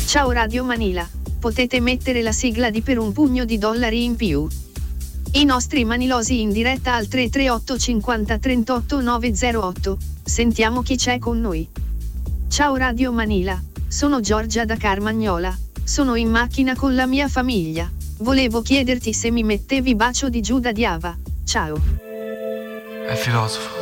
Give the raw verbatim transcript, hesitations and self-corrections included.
Ciao Radio Manila, potete mettere la sigla di Per un pugno di dollari in più. I nostri manilosi in diretta al tre tre otto cinquanta trentotto novecentotto, sentiamo chi c'è con noi. Ciao Radio Manila, sono Giorgia da Carmagnola, sono in macchina con la mia famiglia, volevo chiederti se mi mettevi Bacio di Giuda di Ava, ciao. È filosofo.